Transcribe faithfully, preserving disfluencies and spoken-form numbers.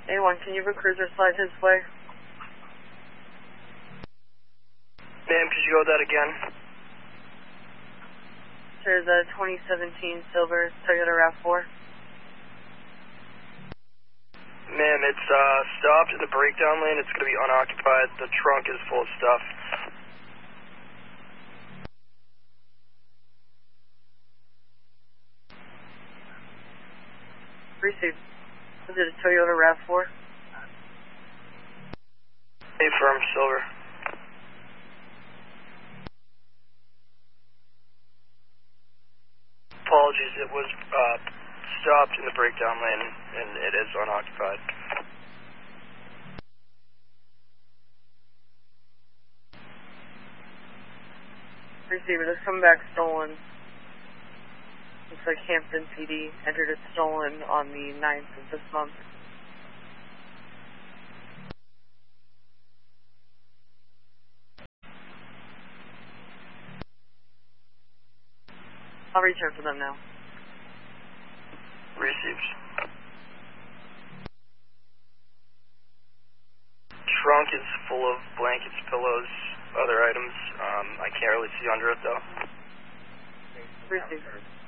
A one, can you have a cruiser slide his way? Ma'am, could you go with that again? Sir, the twenty seventeen silver Toyota RAV four. Ma'am, it's uh, stopped in the breakdown lane. It's going to be unoccupied. The trunk is full of stuff. Received. Is it a Toyota RAV four? A firm, silver. Apologies, it was uh, stopped in the breakdown lane, and it is unoccupied. Receiver, this come back stolen. Looks like Hampton P D entered it stolen on the ninth of this month. I'll return for them now. Received. Trunk is full of blankets, pillows, other items. Um, I can't really see under it though. Received.